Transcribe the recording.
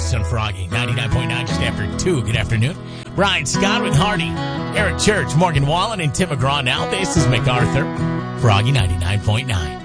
This is on Froggy 99.9 just after 2. Good afternoon. Brian Scott with Hardy, Eric Church, Morgan Wallen, and Tim McGraw. Now this is MacArthur. Froggy 99.9.